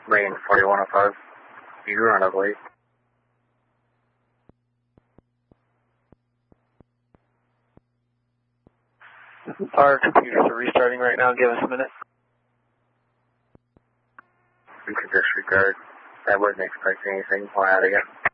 Lane 4105. You run up late. Our computers are restarting right now. Give us a minute. You can disregard. I wasn't expecting anything. Fly out again.